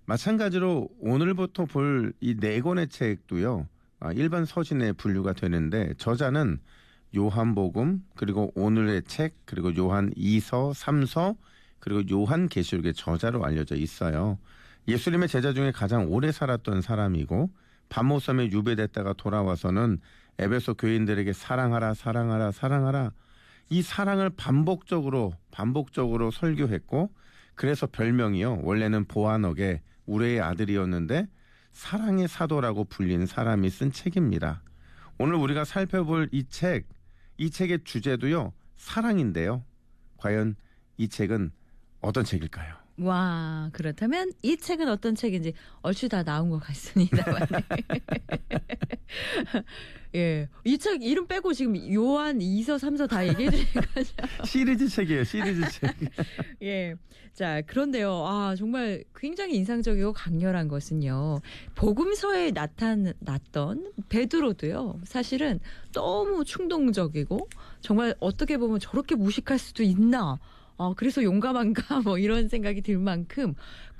마찬가지로 오늘부터 볼 이 네 권의 책도요. 일반 서신에 분류가 되는데 저자는 요한복음 그리고 오늘의 책 그리고 요한 2서 3서 그리고 요한계시록의 저자로 알려져 있어요. 예수님의 제자 중에 가장 오래 살았던 사람이고 반모섬에 유배됐다가 돌아와서는 에베소 교인들에게 사랑하라 사랑하라 사랑하라 이 사랑을 반복적으로 설교했고 그래서 별명이요. 원래는 보아너게 우레의 아들이었는데 사랑의 사도라고 불린 사람이 쓴 책입니다. 오늘 우리가 살펴볼 이 책의 주제도요. 사랑인데요. 과연 이 책은 어떤 책일까요? 와, 그렇다면 이 책은 어떤 책인지 얼추 다 나온 것 같습니다만. 예, 이 책 이름 빼고 지금 요한 2서 3서 다 얘기해 주신 거죠? 시리즈 책이에요. 시리즈 책. 예, 자 그런데요. 정말 굉장히 인상적이고 강렬한 것은요. 복음서에 나타났던 베드로도요. 사실은 너무 충동적이고 정말 어떻게 보면 저렇게 무식할 수도 있나. 그래서 용감한가 뭐 이런 생각이 들 만큼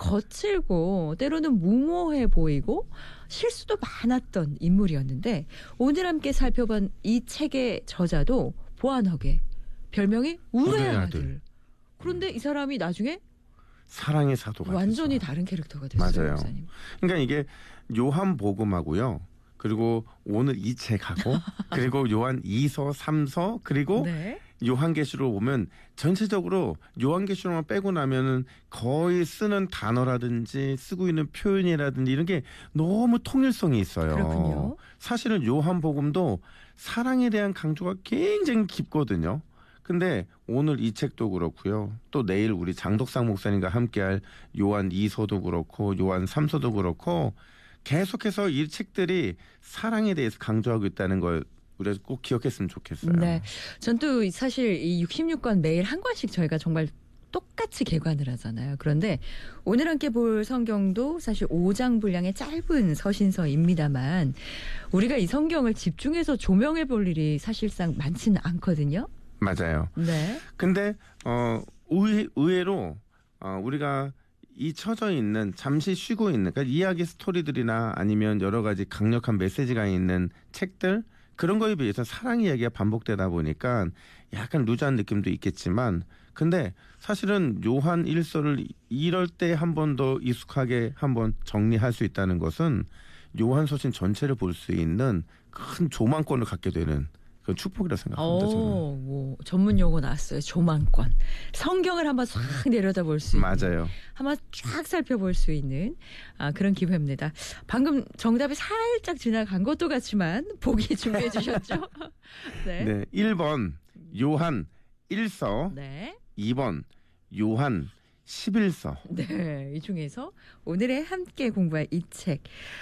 거칠고 때로는 무모해 보이고 실수도 많았던 인물이었는데 오늘 함께 살펴본 이 책의 저자도 보아너게 별명이 우레의 아들. 그런데 이 사람이 나중에 사랑의 사도가 완전히 됐죠. 다른 캐릭터가 됐어요. 맞아요. 목사님. 그러니까 이게 요한복음하고요. 그리고 오늘 이 책하고 그리고 요한 2서 3서 그리고 네. 요한계시록 보면 전체적으로 요한계시록만 빼고 나면은 거의 쓰는 단어라든지 쓰고 있는 표현이라든지 이런 게 너무 통일성이 있어요. 그렇군요. 사실은 요한복음도 사랑에 대한 강조가 굉장히 깊거든요. 근데 오늘 이 책도 그렇고요. 또 내일 우리 장덕상 목사님과 함께할 요한 2서도 그렇고 요한 3서도 그렇고 계속해서 이 책들이 사랑에 대해서 강조하고 있다는 걸 우리가 꼭 기억했으면 좋겠어요. 네, 전 또 사실 이 66권 매일 한 권씩 저희가 정말 똑같이 개관을 하잖아요. 그런데 오늘 함께 볼 성경도 사실 5장 분량의 짧은 서신서입니다만 우리가 이 성경을 집중해서 조명해 볼 일이 사실상 많지는 않거든요. 맞아요. 네. 근데 의외로 우리가 이 처져 있는 잠시 쉬고 있는 그러니까 이야기 스토리들이나 아니면 여러 가지 강력한 메시지가 있는 책들 그런 거에 비해서 사랑 이야기가 반복되다 보니까 약간 루즈한 느낌도 있겠지만 근데 사실은 요한 1서를 이럴 때 한 번 더 익숙하게 한번 정리할 수 있다는 것은 요한서신 전체를 볼 수 있는 큰 조망권을 갖게 되는 그런 축복이라고 생각합니다. 저는. 뭐 전문 용어 나왔어요. 조망권. 성경을 한번 싹 내려다볼 수 있는. 맞아요. 한번 쫙 살펴볼 수 있는 그런 기회입니다. 방금 정답이 살짝 지나간 것도 같지만 보기 준비해 주셨죠? 네. 네. 1번 요한 1서 네. 2번 요한 11서. 네. 이 중에서 오늘의 함께 공부할 이 책.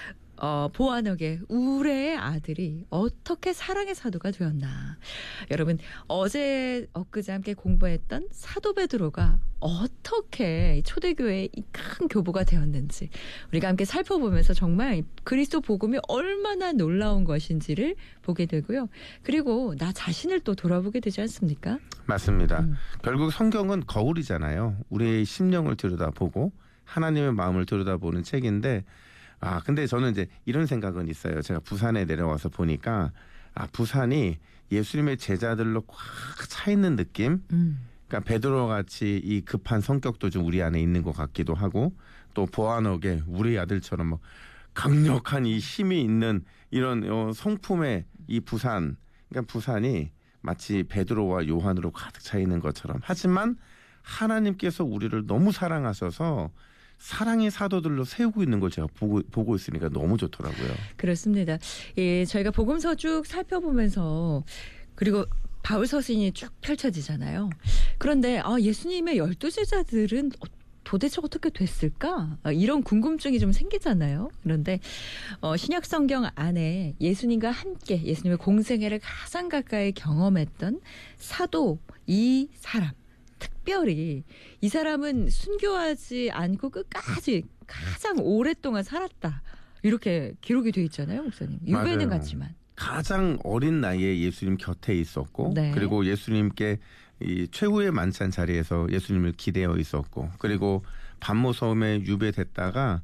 보아너게 우레의 아들이 어떻게 사랑의 사도가 되었나. 여러분 엊그제 함께 공부했던 사도 베드로가 어떻게 초대교회의 이 큰 교부가 되었는지 우리가 함께 살펴보면서 정말 그리스도 복음이 얼마나 놀라운 것인지를 보게 되고요. 그리고 나 자신을 또 돌아보게 되지 않습니까? 맞습니다. 결국 성경은 거울이잖아요. 우리의 심령을 들여다보고 하나님의 마음을 들여다보는 책인데 근데 저는 이제 이런 생각은 있어요. 제가 부산에 내려와서 보니까 부산이 예수님의 제자들로 꽉 차 있는 느낌? 그러니까 베드로 같이 이 급한 성격도 좀 우리 안에 있는 것 같기도 하고 또 보아너게 우리 아들처럼 뭐 강력한 이 힘이 있는 이런 성품의 이 부산. 그러니까 부산이 마치 베드로와 요한으로 가득 차 있는 것처럼 하지만 하나님께서 우리를 너무 사랑하셔서 사랑의 사도들로 세우고 있는 걸 제가 보고 있으니까 너무 좋더라고요. 그렇습니다. 예, 저희가 복음서 쭉 살펴보면서 그리고 바울 서신이 쭉 펼쳐지잖아요. 그런데 예수님의 12제자들은 도대체 어떻게 됐을까? 이런 궁금증이 좀 생기잖아요. 그런데 신약 성경 안에 예수님과 함께 예수님의 공생애를 가장 가까이 경험했던 사도 이 사람. 특별히 이 사람은 순교하지 않고 끝까지 가장 오랫동안 살았다. 이렇게 기록이 돼 있잖아요, 목사님. 유배는 같지만. 가장 어린 나이에 예수님 곁에 있었고 네. 그리고 예수님께 이 최후의 만찬 자리에서 예수님을 기대어 있었고 그리고 반모섬에 유배됐다가